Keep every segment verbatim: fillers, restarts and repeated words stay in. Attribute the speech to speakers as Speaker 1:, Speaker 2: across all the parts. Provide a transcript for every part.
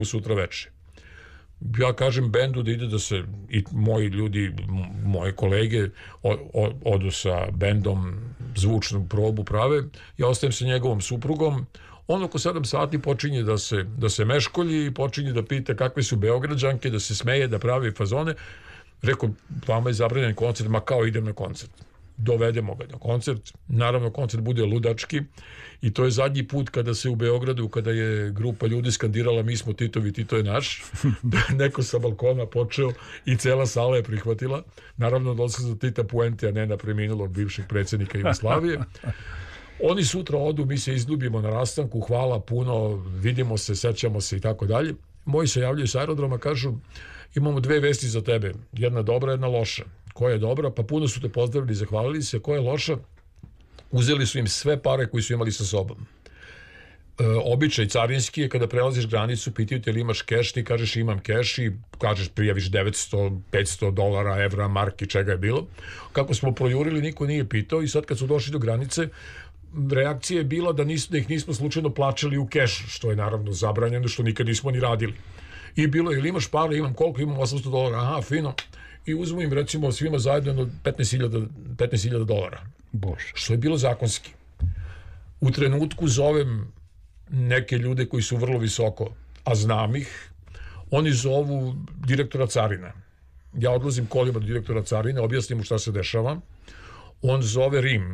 Speaker 1: sutra veče. Ja kažem bendu da ide da se, i moji ljudi, moje kolege o, o, odu sa bendom, zvučnu probu prave, ja ostajem sa njegovom suprugom, on oko sedam sati počinje da se, da se meškolji i počinje da pita kakve su Beograđanke, da se smeje, da pravi fazone. Rekao, vama je zabranjen koncert, ma kao idem na koncert. Dovedemo ga na koncert, naravno koncert bude ludački i to je zadnji put kada se u Beogradu, kada je grupa ljudi skandirala mi smo Titovi, Tito je naš, neko sa balkona počeo i cela sala je prihvatila, naravno odnosno za Tita Puente, a ne na preminulog bivšeg predsjednika Jugoslavije. Oni sutra odu, mi se izljubimo na rastanku, hvala puno, vidimo se, sećamo se i tako dalje. Moji se javljaju s aerodroma, kažu imamo dve vesti za tebe, jedna dobra, jedna loša. Koja je dobra? Pa puno su te pozdravili, zahvalili se. Koja je loša? Uzeli su im sve pare koji su imali sa sobom. E, običaj carinski je kada prelaziš granicu, pitaju te li imaš keš, ti kažeš imam keš i kažeš prijaviš devetsto, petsto dolara, evra, marki, čega je bilo. Kako smo projurili, niko nije pitao i sad kad su došli do granice, reakcija je bila da, nis, da ih nismo slučajno plaćali u kešu, što je naravno zabranjeno, što nikad nismo ni radili. I bilo je, ili imaš pare, imam koliko, imam osamsto dolara, aha, fino. I uzmu im recimo svima zajedno petnaest hiljada dolara.
Speaker 2: Bože.
Speaker 1: Što je bilo zakonski. U trenutku zovem neke ljude koji su vrlo visoko, a znam ih, oni zovu direktora carina. Ja odlazim kolima do direktora carine, objasnim mu šta se dešava. On zove Rim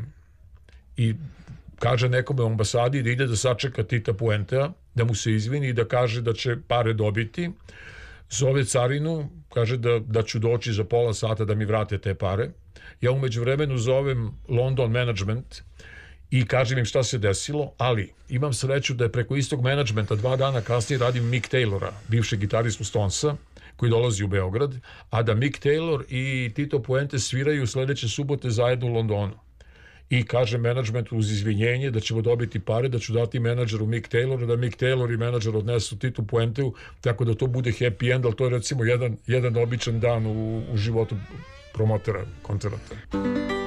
Speaker 1: i kaže nekome u ambasadi da ide da sačeka Tita Puentea, da mu se izvini i da kaže da će pare dobiti. Zove carinu, kaže da, da ću doći za pola sata da mi vrate te pare. Ja umeđu vremenu zovem London Management i kažem im šta se desilo, ali imam sreću da je preko istog menadžmenta dva dana kasnije radim Mick Taylora, bivšeg gitaristu Stonesa, koji dolazi u Beograd, a da Mick Taylor i Tito Puente sviraju sledeće subote zajedno u Londonu. I kaže menadžmentu uz izvinjenje da ćemo dobiti pare, da ću dati menadžeru Mick Taylor, da Mick Taylor i menadžer odnesu Titu Puenteu, tako da to bude happy end, ali to je recimo jedan, jedan običan dan u, u životu promotora koncerta.